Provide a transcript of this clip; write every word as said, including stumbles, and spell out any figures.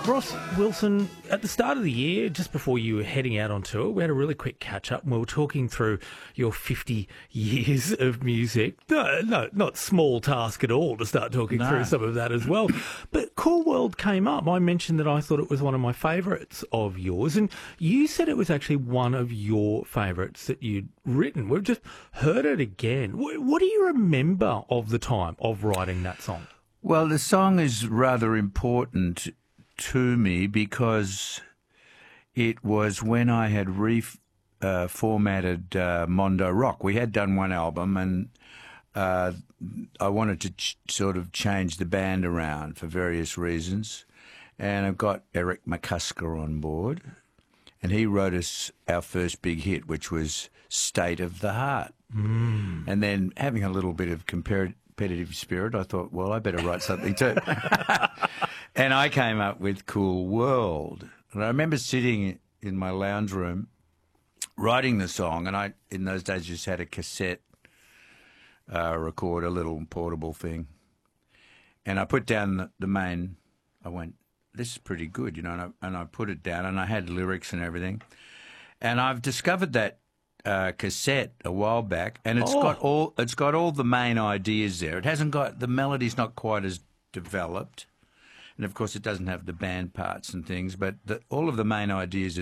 Ross Wilson, at the start of the year, just before you were heading out on tour, we had a really quick catch-up and we were talking through your fifty years of music. No, no, not small task at all to start talking No. through some of that as well. But Cool World came up. I mentioned that I thought it was one of my favourites of yours, and you said it was actually one of your favourites that you'd written. We've just heard it again. Wh- What do you remember of the time of writing that song? Well, the song is rather important to me because it was when I had reformatted uh, formatted, uh, Mondo Rock. We had done one album, and uh, I wanted to ch- sort of change the band around for various reasons. And I got Eric McCusker on board, and he wrote us our first big hit, which was State of the Heart. Mm. And then having a little bit of compar- competitive spirit, I thought, well, I better write something too. And I came up with Cool World. And I remember sitting in my lounge room writing the song, and I, in those days, just had a cassette uh, recorder, a little portable thing. And I put down the, the main, I went, this is pretty good, you know, and I, and I put it down, and I had lyrics and everything. And I've discovered that uh, cassette a while back, and it's Oh. got all it's got all the main ideas there. It hasn't got, the melody's not quite as developed. And, of course, it doesn't have the band parts and things, but the, all of the main ideas are